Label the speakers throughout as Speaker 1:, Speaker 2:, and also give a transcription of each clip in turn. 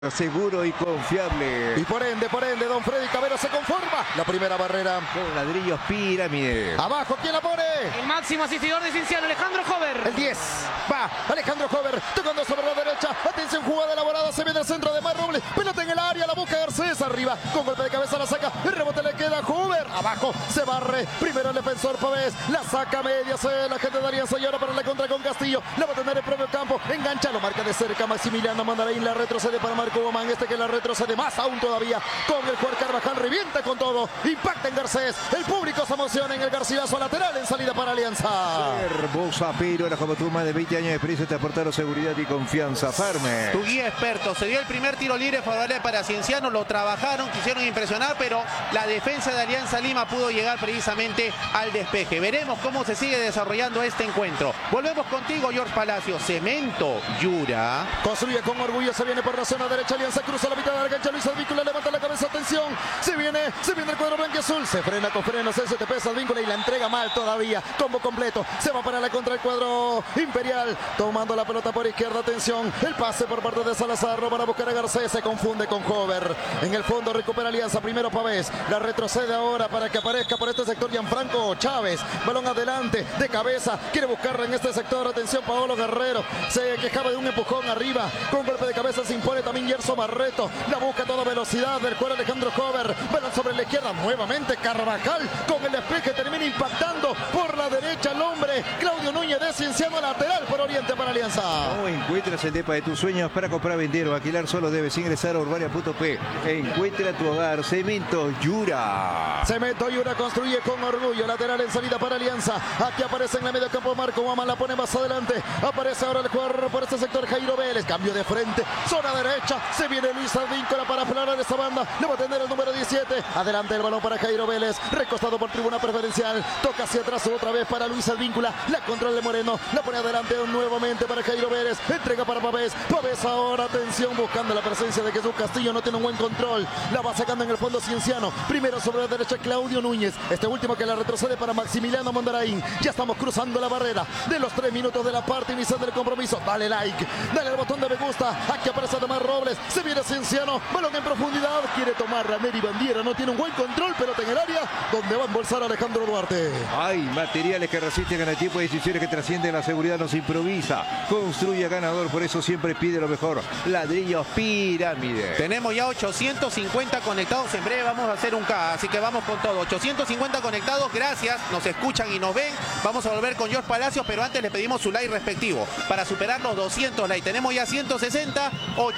Speaker 1: Seguro y confiable.
Speaker 2: Y por ende, Don Freddy Cabero se conforma. La primera barrera.
Speaker 1: Con ladrillos pirámide.
Speaker 2: Abajo, ¿quién la pone?
Speaker 3: El máximo asistidor de Cienciano, Alejandro Hover.
Speaker 2: El 10. Va, Alejandro Hover. Tocando sobre la derecha. Atención, jugada elaborada. Se viene el centro de Mar Robles. Pelota en el área. La busca Garcés. Arriba. Con golpe de cabeza la saca. El rebote le queda a Hover. Abajo. Se barre. Primero el defensor Pavés. La saca media. Se la gente de Alianza. Y ahora para la contra con Castillo. La va a tener el propio campo. Engancha. Lo marca de cerca Maximiliano Mandaraín. La retrocede para Marco Gomán. Este que la retrocede más aún todavía. Con el juez Carvajal. Revienta con todo. Impacta en Garcés. El público se emociona en el Garcilaso lateral en salida para Alianza.
Speaker 1: Hermosa, pero era como tú, más de 20 años de experiencia, te aportaron seguridad y confianza. Firme.
Speaker 4: Tu guía experto. Se dio el primer tiro libre favorable para Cienciano. Lo trabajaron, quisieron impresionar, pero la defensa de Alianza Lima pudo llegar precisamente al despeje. Veremos cómo se sigue desarrollando este encuentro. Volvemos contigo, George Palacio. Cemento Yura.
Speaker 2: Construye con orgullo. Se viene por la zona derecha. Alianza cruza la mitad de la cancha. Luis Advíncula levanta la cabeza. Atención. Se viene el cuadro blanquiazul. Se frena con frenos. Se te pesa Advíncula y la entrega mal todavía. Combo completo. Se va para la contra el cuadro imperial. Tomando la pelota por izquierda. Atención. El pase por parte de Salazar. Van a buscar a Garcés. Se confunde con Hover. En el fondo recupera Alianza. Primero Pavés. La retrocede ahora para que aparezca por este sector Gianfranco Chávez. Balón adelante. De cabeza. Quiere buscarla en este sector. Atención, Paolo Guerrero. Se quejaba de un empujón arriba. Con golpe de cabeza se impone también Gerson Barreto. La busca a toda velocidad del cuadro Alejandro Hover. Balón sobre la izquierda. Nuevamente Carvajal. Con el despeje termina impactando por la derecha el hombre. Claudio Núñez de Cienciano, lateral por Oriente para Alianza.
Speaker 1: No encuentras el depa de tus sueños para comprar, vender o alquilar. Solo debes ingresar a urbania.p. Encuentra tu hogar. Cemento Yura.
Speaker 2: Cemento Yura construye con orgullo. Lateral en salida para Alianza. Aquí aparece en la media campo Marco Guamán. La pone más adelante. Aparece ahora el jugador por este sector Jairo Vélez. Cambio de frente. Zona derecha. Se viene Luis Advíncula para aflorar esa banda. Le va a tener el número 17. Adelante el balón para Jairo Vélez. Recostado por tribuna preferencial. Toca hacia atrás otra vez para Luis Advíncula. La controla de Moreno. La pone adelante nuevamente para Jairo Vélez. Entrega para Pavés. Pavés ahora. Atención, buscando la presencia de Jesús Castillo. No tiene un buen control. La va sacando en el fondo Cienciano. Primero sobre la derecha Claudio Núñez. Este último que la retrocede para Maximiliano Mondaraín. Ya estamos cruzando la barrera de los 3 minutos de la parte inicial del compromiso. Dale like. Dale al botón de me gusta. Aquí aparece Ademar Robles. Se viene Cienciano. Balón en profundidad. Quiere tomar a Neri Bandiera. No tiene un buen control. Pelota en el área donde va a embolsar Alejandro Duarte.
Speaker 1: Hay materiales que resisten en el tiempo de decisiones que trascienden la seguridad. No se improvisa. Construye ganador. Por eso siempre pide lo mejor. Ladrillos pirámide.
Speaker 4: Tenemos ya 850 conectados. En breve vamos a hacer un K. Así que vamos con todo. 850 conectados. Gracias. Nos escuchan y nos ven. Vamos a volver con George Palacios. Pero antes le pedimos su like respectivo. Para superar los 200 likes. Tenemos ya 160.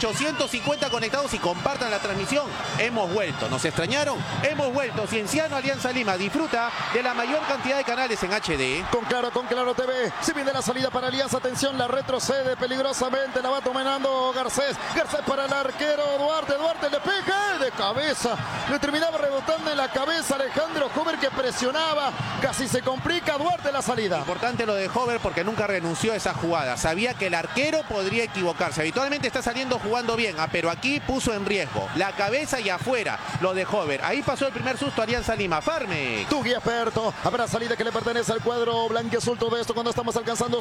Speaker 4: 850 conectados y compartan la transmisión. Hemos vuelto. ¿Nos extrañaron? Hemos vuelto. Cienciano Alianza Lima. Disfruta de la mayor cantidad de canales en HD.
Speaker 2: Con Claro TV. Se viene la salida para Alianza. Atención, la retrocede peligrosamente. La va dominando Garcés. Garcés para el arquero Duarte. Duarte le pega de cabeza. Le terminaba rebotando en la cabeza Alejandro Hover, que presionaba. Casi se complica Duarte la salida.
Speaker 4: Importante lo de Hover porque nunca renunció a esa jugada. Sabía que el arquero podría equivocarse. Habitualmente está saliendo jugando bien, pero aquí puso en riesgo la cabeza y afuera lo de Hover. Ahí pasó el primer susto Alianza Lima. Farme.
Speaker 2: Tu guía experto. Habrá salida que le pertenece al cuadro blanquiazul. Todo esto cuando estamos alcanzando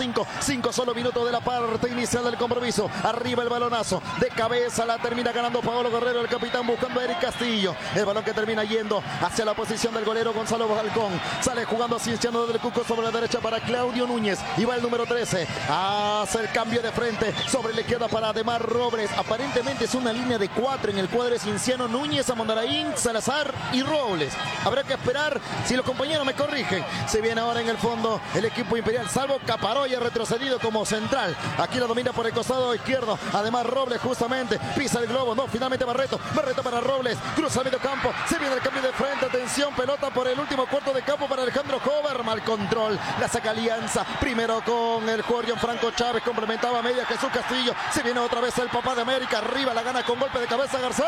Speaker 2: 5 solo minutos de la parte inicial del compromiso. Arriba el balonazo. De cabeza la termina ganando Paolo Guerrero, el capitán, buscando a Eric Castillo. El balón que termina yendo hacia la posición del golero Gonzalo Balcón. Sale jugando a Cienciano del Cuco sobre la derecha para Claudio Núñez. Y va el número 13. Hace el cambio de frente sobre la izquierda para Ademar Robles. Aparentemente es una línea de 4 en el cuadro de Cienciano, Núñez, Mondaraín, Salazar y Robles. Habrá que esperar si los compañeros me corrigen. Se viene ahora en el fondo el equipo imperial, salvo Caparoya retrocedido como central. Aquí la domina por el costado izquierdo. Además Robles justamente pisa el globo. No, finalmente Barreto para Robles. Cruza el medio campo. Se viene el cambio de frente. Atención, pelota por el último cuarto de campo para Alejandro Hover. Mal control. La saca Alianza. Primero con el jugador Gianfranco Chávez. Complementaba a media Jesús Castillo. Se viene otra vez el papá de América. Arriba la gana con golpe de cabeza Garcés.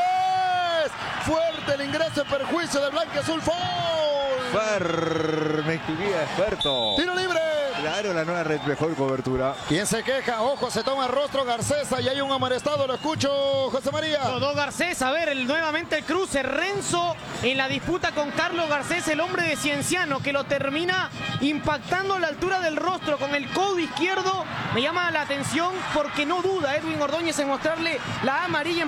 Speaker 2: Fuerte el ingreso en perjuicio del blanquiazul. Foul.
Speaker 1: Firme, tu guía experto.
Speaker 2: Tiro libre
Speaker 1: Claro, la nueva red, mejor cobertura.
Speaker 2: ¿Quién se queja? Ojo, se toma el rostro Garcesa y hay un amonestado. Lo escucho, José María.
Speaker 3: Rodó Garcés, a ver, nuevamente el cruce. Renzo en la disputa con Carlos Garcés, el hombre de Cienciano, que lo termina impactando a la altura del rostro con el codo izquierdo. Me llama la atención porque no duda Edwin Ordóñez en mostrarle la amarilla.